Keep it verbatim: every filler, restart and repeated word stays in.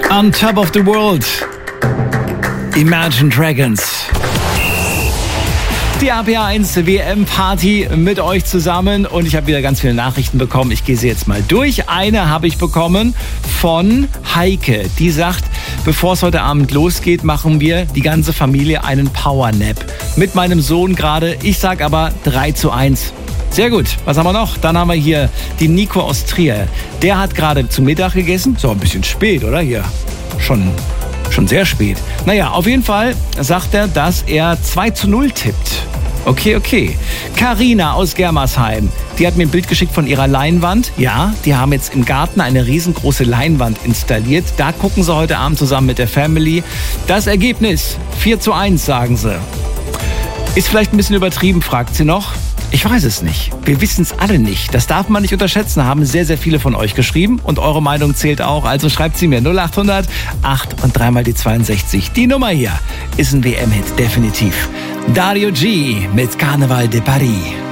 On Top of the World. Imagine Dragons. Die A P A eins W M-Party mit euch zusammen und ich habe wieder ganz viele Nachrichten bekommen. Ich gehe sie jetzt mal durch. Eine habe ich bekommen von Heike, die sagt, bevor es heute Abend losgeht, machen wir die ganze Familie einen Powernap. Mit meinem Sohn gerade. Ich sag aber drei zu eins. Sehr gut. Was haben wir noch? Dann haben wir hier die Nico aus Trier. Der hat gerade zu Mittag gegessen. So ein bisschen spät, oder? Hier schon, schon sehr spät. Naja, auf jeden Fall sagt er, dass er zwei zu null tippt. Okay, okay. Carina aus Germersheim, die hat mir ein Bild geschickt von ihrer Leinwand. Ja, die haben jetzt im Garten eine riesengroße Leinwand installiert. Da gucken sie heute Abend zusammen mit der Family. Das Ergebnis, vier zu eins, sagen sie. Ist vielleicht ein bisschen übertrieben, fragt sie noch. Ich weiß es nicht. Wir wissen es alle nicht. Das darf man nicht unterschätzen. Haben sehr, sehr viele von euch geschrieben. Und eure Meinung zählt auch. Also schreibt sie mir null acht hundert acht und dreimal die zweiundsechzig. Die Nummer hier ist ein W M-Hit, definitiv. Dario G mit Carnaval de Paris.